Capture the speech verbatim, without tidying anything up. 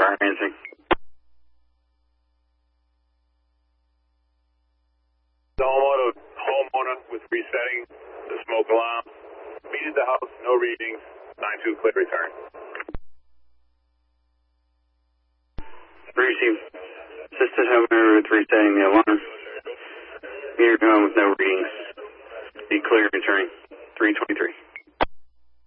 fire enhancing. Homeowner, homeowner with resetting the smoke alarm. Metered the house, no readings. nine two, clear return. Received. Assisted homeowner with resetting the alarm. Metered home with no readings. Be clear returning. three twenty-three.